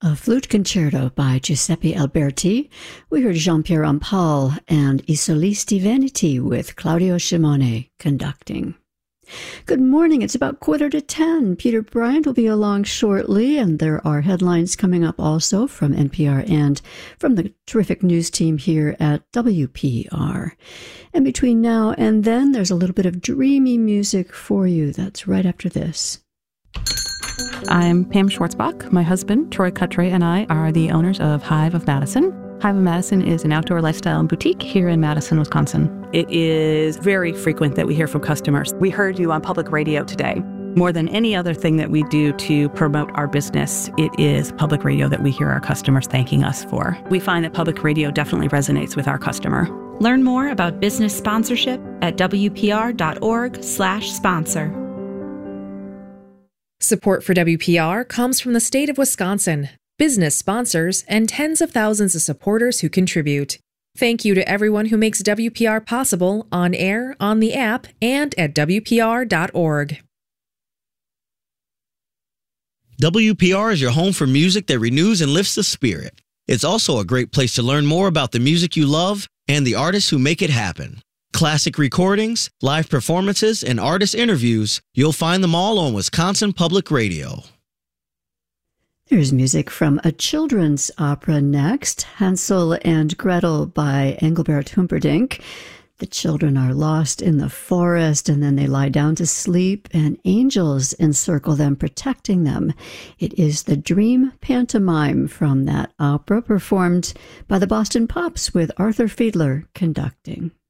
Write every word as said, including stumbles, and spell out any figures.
A flute concerto by Giuseppe Alberti. We heard Jean-Pierre Rampal and I Solisti Veneti with Claudio Shimone conducting. Good morning. It's about quarter to ten. Peter Bryant will be along shortly, and there are headlines coming up also from N P R and from the terrific news team here at W P R. And between now and then, there's a little bit of dreamy music for you. That's right after this. I'm Pam Schwartzbach. My husband, Troy Cutray, and I are the owners of Hive of Madison. Hive of Madison is an outdoor lifestyle boutique here in Madison, Wisconsin. It is very frequent that we hear from customers. We heard you on public radio today. More than any other thing that we do to promote our business, it is public radio that we hear our customers thanking us for. We find that public radio definitely resonates with our customer. Learn more about business sponsorship at W P R dot org slash sponsor. Support for W P R comes from the state of Wisconsin, business sponsors, and tens of thousands of supporters who contribute. Thank you to everyone who makes W P R possible on air, on the app, and at W P R dot org. W P R is your home for music that renews and lifts the spirit. It's also a great place to learn more about the music you love and the artists who make it happen. Classic recordings, live performances, and artist interviews, you'll find them all on Wisconsin Public Radio. There's music from a children's opera next, Hansel and Gretel by Engelbert Humperdinck. The children are lost in the forest, and then they lie down to sleep, and angels encircle them, protecting them. It is the dream pantomime from that opera, performed by the Boston Pops with Arthur Fiedler conducting.